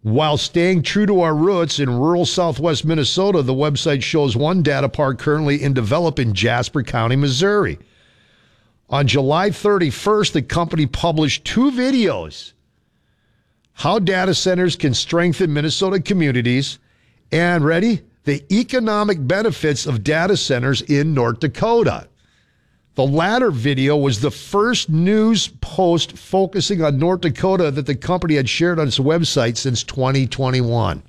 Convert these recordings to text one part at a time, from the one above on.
While staying true to our roots in rural southwest Minnesota, the website shows one data park currently in development in Jasper County, Missouri. On July 31st, the company published 2 videos: how data centers can strengthen Minnesota communities, and, ready, the economic benefits of data centers in North Dakota. The latter video was the first news post focusing on North Dakota that the company had shared on its website since 2021.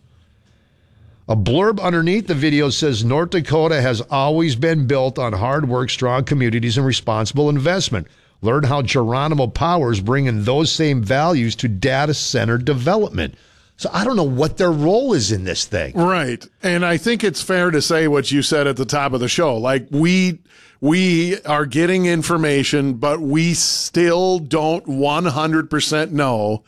A blurb underneath the video says North Dakota has always been built on hard work, strong communities, and responsible investment. Learn how Geronimo Power is bringing those same values to data center development. So I don't know what their role is in this thing. Right. And I think it's fair to say what you said at the top of the show. Like, we are getting information, but we still don't 100% know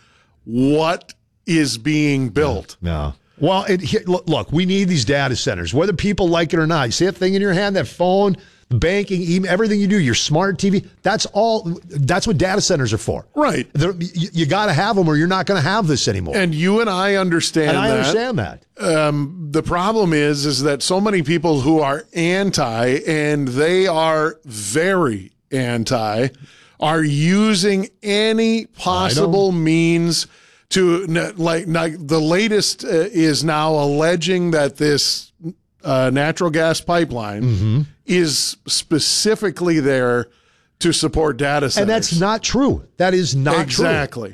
what is being built. No. Well, look, we need these data centers, whether people like it or not. You see that thing in your hand, that phone, banking, email, everything you do, your smart TV, that's what data centers are for. Right. You got to have them or you're not going to have this anymore. And you and I understand that. And I understand that. The problem is that so many people who are anti, and they are very anti, are using any possible means to, like the latest is now alleging that this natural gas pipeline is specifically there to support data centers. And that's not true. That is not true. Exactly.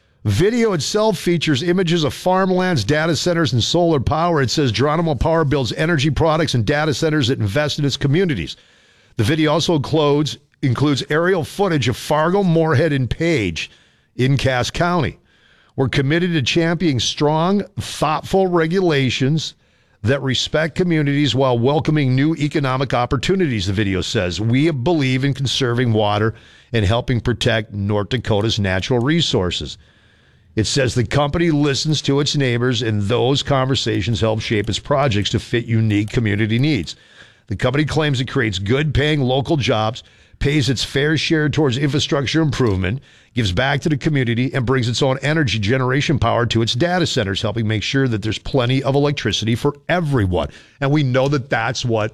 Video itself features images of farmlands, data centers, and solar power. It says Geronimo Power builds energy products and data centers that invest in its communities. The video also includes aerial footage of Fargo, Moorhead, and Page in Cass County. We're committed to championing strong, thoughtful regulations that respect communities while welcoming new economic opportunities, the video says. We believe in conserving water and helping protect North Dakota's natural resources. It says the company listens to its neighbors, and those conversations help shape its projects to fit unique community needs. The company claims it creates good-paying local jobs, pays its fair share towards infrastructure improvement, gives back to the community, and brings its own energy generation power to its data centers, helping make sure that there's plenty of electricity for everyone. And we know that that's what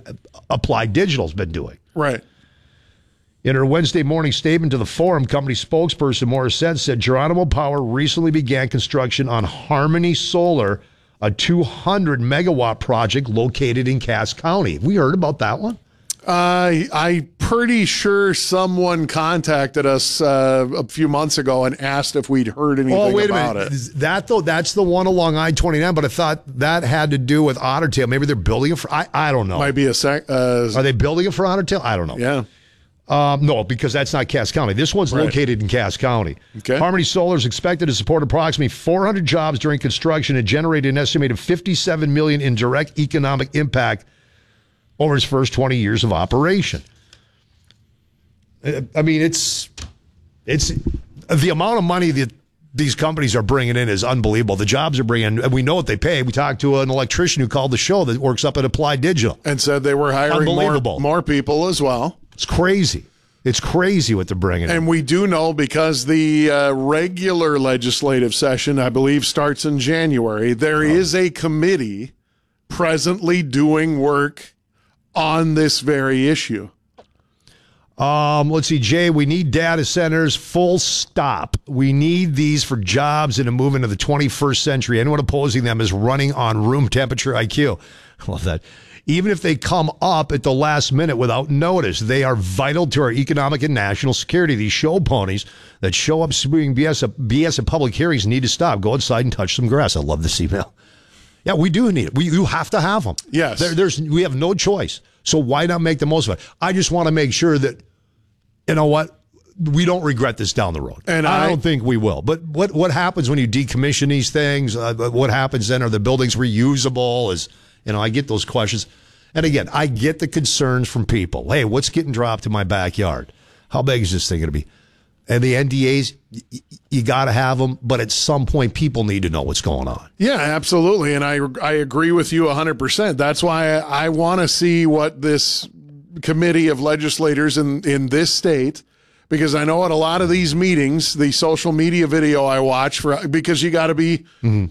Applied Digital's been doing. Right. In her Wednesday morning statement to the forum, company spokesperson Morissette said Geronimo Power recently began construction on Harmony Solar, a 200-megawatt project located in Cass County. Have we heard about that one? I'm pretty sure someone contacted us a few months ago and asked if we'd heard anything about it. That's the one along I-29, but I thought that had to do with Otter Tail. Maybe they're building it for, I don't know. Might be are they building it for Otter Tail? I don't know. Yeah. No, because that's not Cass County. This one's located in Cass County. Okay. Harmony Solar is expected to support approximately 400 jobs during construction and generate an estimated $57 million in direct economic impact over its first 20 years of operation. I mean, it's the amount of money that these companies are bringing in is unbelievable. The jobs are bringing in, and we know what they pay. We talked to an electrician who called the show that works up at Applied Digital. And said they were hiring more people as well. It's crazy. It's crazy what they're bringing in. And we do know, because the regular legislative session, I believe, starts in January, there is a committee presently doing work on this very issue. Let's see, Jay, we need data centers, full stop. We need these for jobs and a move into the 21st century. Anyone opposing them is running on room temperature IQ. I love that. Even if they come up at the last minute without notice, they are vital to our economic and national security. These show ponies that show up spewing BS at public hearings need to stop. Go outside and touch some grass. I love this email. Yeah, we do need it. You have to have them. Yes. We have no choice. So why not make the most of it? I just want to make sure that, you know what, we don't regret this down the road. And I don't think we will. But what happens when you decommission these things? What happens then? Are the buildings reusable? I get those questions. And again, I get the concerns from people. Hey, what's getting dropped in my backyard? How big is this thing going to be? And the NDAs, you got to have them, but at some point, people need to know what's going on. Yeah, absolutely. And I agree with you 100%. That's why I want to see what this committee of legislators in this state, because I know at a lot of these meetings, the social media video I watch, because you got to be